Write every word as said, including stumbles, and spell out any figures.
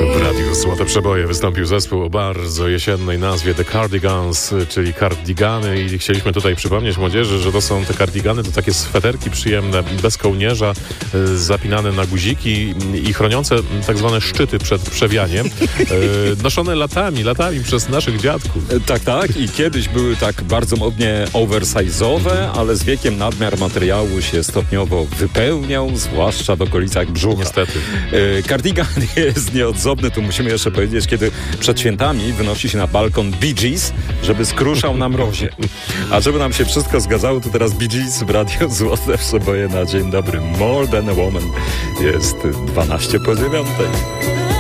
W Radiu Złote Przeboje wystąpił zespół o bardzo jesiennej nazwie The Cardigans, czyli kardigany, i chcieliśmy tutaj przypomnieć młodzieży, że to są te kardigany, to takie sweterki przyjemne, bez kołnierza, zapinane na guziki i chroniące tak zwane szczyty przed przewianiem, noszone latami, latami przez naszych dziadków. Tak, tak, i kiedyś były tak bardzo modnie oversize'owe, ale z wiekiem nadmiar materiału się stopniowo wypełniał, zwłaszcza w okolicach brzucha. Niestety. Kardigan jest nieodzowny, tu musimy jeszcze powiedzieć, kiedy przed świętami wynosi się na balkon Bee Gees, żeby skruszał na mrozie. A żeby nam się wszystko zgadzało, to teraz Bee Gees w Radiu Złote Przeboje na dzień dobry. More Than a Woman. Jest dwanaście po dziewiątej.